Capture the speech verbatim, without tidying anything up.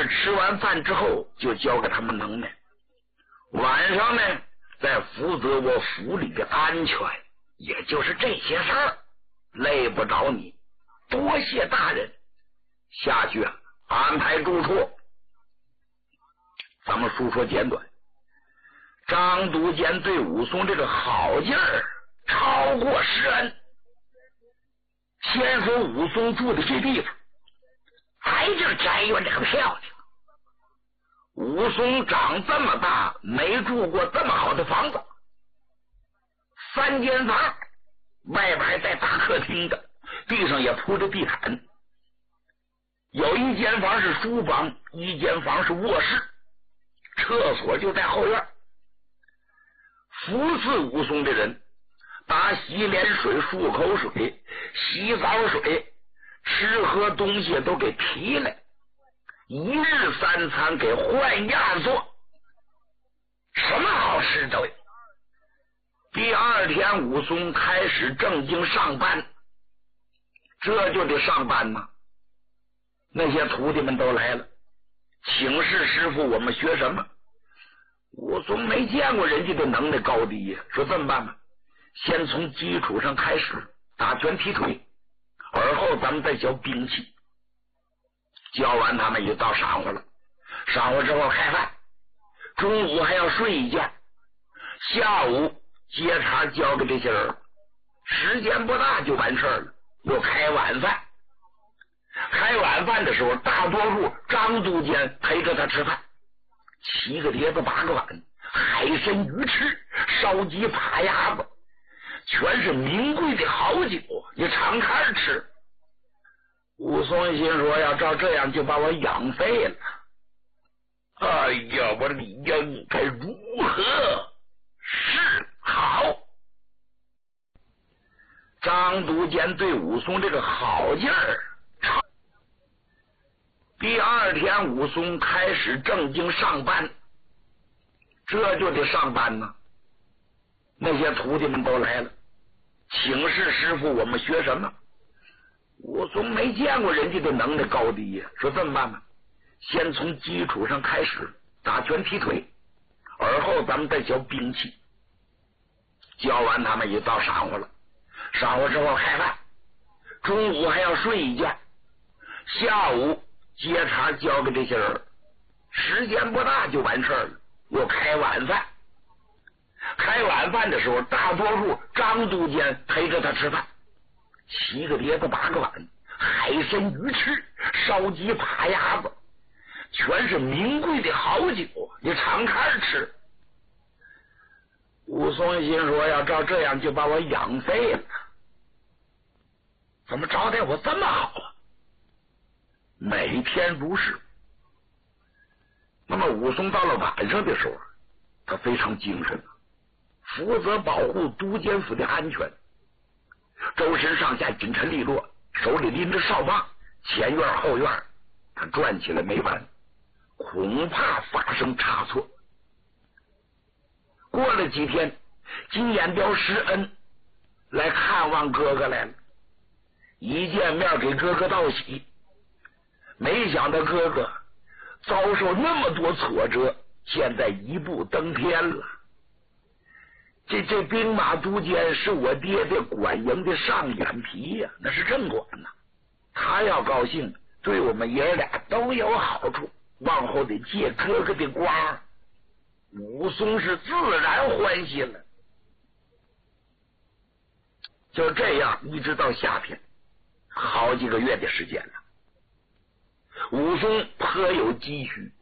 是吃完饭之后就交给他们能耐，晚上呢再负责我府里的安全，也就是这些事儿，累不着你，多谢大人。下去啊，安排住处。咱们述说简短，张都监对武松这个好劲儿超过施恩。先说武松住的这地方，哎，这个宅院这个漂亮。武松长这么大没住过这么好的房子，三间房，外边还带大客厅的，地上也铺着地毯。有一间房是书房，一间房是卧室，厕所就在后院。服侍武松的人把洗脸水、漱口水、洗澡水、吃喝东西都给提来，一日三餐给换样做，什么好吃都有。第二天武松开始正经上班，这就得上班吗？那些徒弟们都来了，请示师傅，我们学什么？武松没见过人家的能耐高低呀，说这么办吧，先从基础上开始，打拳踢腿，而后咱们再教兵器。教完他们也到晌午了，晌午之后开饭，中午还要睡一觉，下午接茬交给这些人，时间不大就完事儿了，又开晚饭。开晚饭的时候，大多数张都监陪着他吃饭，七个碟子八个碗，海参鱼翅烧鸡扒鸭子，全是名贵的好酒，你常看吃。武松心说，要照这样就把我养废了，哎呀，我应该如何是好？张都监对武松这个好劲儿。第二天武松开始正经上班，这就得上班呢。那些徒弟们都来了，请示师傅，我们学什么？武松没见过人家的能耐高低呀，说这么办吧，先从基础上开始，打拳踢腿，而后咱们再教兵器。教完他们也到晌午了，晌午之后开饭，中午还要睡一觉，下午接茬交给这些人，时间不大就完事儿了，又开晚饭。开晚饭的时候，大多数张都监陪着他吃饭，七个碟子八个碗，海参鱼翅烧鸡扒鸭子，全是名贵的好酒，你常看吃。武松心说，要照这样就把我养废了，怎么招待我这么好啊？每天如是。那么武松到了晚上的时候，他非常精神，负责保护都监府的安全，周身上下紧陈利落，手里拎着哨棒，前院后院他转起来没完，恐怕发生差错。过了几天，金眼彪施恩来看望哥哥来了，一见面给哥哥道喜，没想到哥哥遭受那么多挫折，现在一步登天了。这这兵马都监是我爹爹管营的上眼皮呀、啊，那是正管呐、啊。他要高兴，对我们爷俩都有好处，往后得借哥哥的光。武松是自然欢喜了。就这样一直到夏天，好几个月的时间了。武松颇有积蓄，